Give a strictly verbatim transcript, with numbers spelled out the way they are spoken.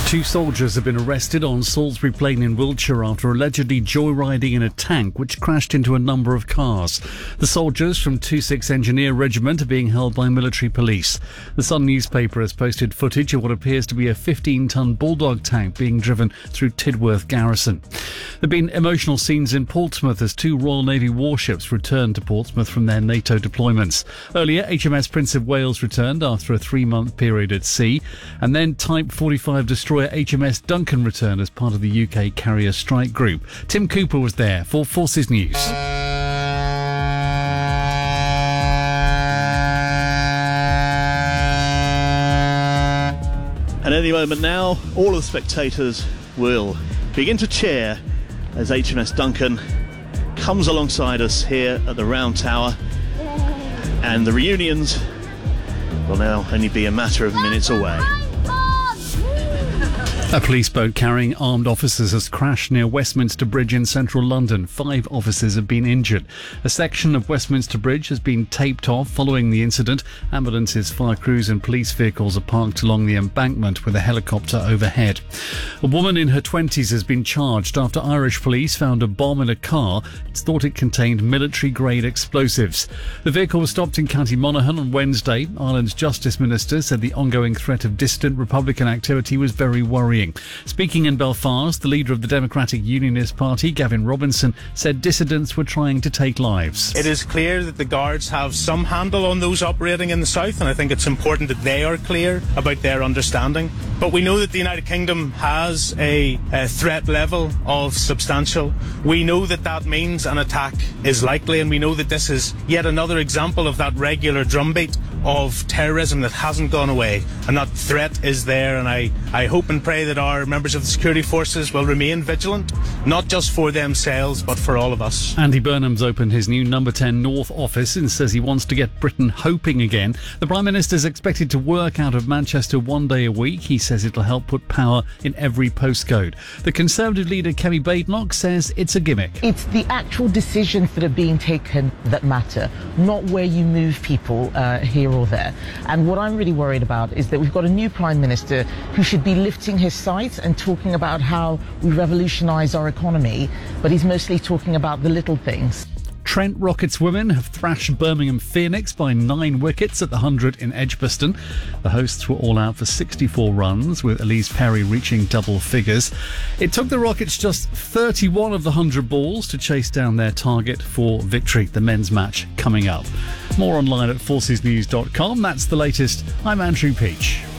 Two soldiers have been arrested on Salisbury Plain in Wiltshire after allegedly joyriding in a tank which crashed into a number of cars. The soldiers from twenty-sixth Engineer Regiment are being held by military police. The Sun newspaper has posted footage of what appears to be a fifteen-ton Bulldog tank being driven through Tidworth Garrison. There have been emotional scenes in Portsmouth as two Royal Navy warships returned to Portsmouth from their NATO deployments. Earlier, H M S Prince of Wales returned after a three-month period at sea, and then Type forty-five destroyer H M S Duncan returned as part of the U K Carrier Strike Group. Tim Cooper was there for Forces News. And any moment now, all of the spectators will begin to cheer as H M S Duncan comes alongside us here at the Round Tower. And the reunions will now only be a matter of minutes away. A police boat carrying armed officers has crashed near Westminster Bridge in central London. Five officers have been injured. A section of Westminster Bridge has been taped off following the incident. Ambulances, fire crews and police vehicles are parked along the embankment with a helicopter overhead. A woman in her twenties has been charged after Irish police found a bomb in a car. It's thought it contained military-grade explosives. The vehicle was stopped in County Monaghan on Wednesday. Ireland's Justice Minister said the ongoing threat of dissident Republican activity was very worrying. Speaking in Belfast, the leader of the Democratic Unionist Party, Gavin Robinson, said dissidents were trying to take lives. It is clear that the Guards have some handle on those operating in the south, and I think it's important that they are clear about their understanding. But we know that the United Kingdom has a, a threat level of substantial. We know that that means an attack is likely, and we know that this is yet another example of that regular drumbeat of terrorism that hasn't gone away, and that threat is there. And I, I hope and pray that our members of the security forces will remain vigilant, not just for themselves but for all of us. Andy Burnham's opened his new Number ten North office and says he wants to get Britain hoping again. The Prime Minister is expected to work out of Manchester one day a week. He says it'll help put power in every postcode. The Conservative leader Kemi Badenoch says it's a gimmick. It's the actual decisions that are being taken that matter, not where you move people uh, here or there. And what I'm really worried about is that we've got a new Prime Minister who should be lifting his sights and talking about how we revolutionise our economy, but he's mostly talking about the little things. Trent Rockets women have thrashed Birmingham Phoenix by nine wickets at the hundred in Edgbaston. The hosts were all out for sixty-four runs, with Elise Perry reaching double figures. It took the Rockets just thirty-one of the one hundred balls to chase down their target for victory. The men's match coming up. More online at forces news dot com. That's the latest. I'm Andrew Peach.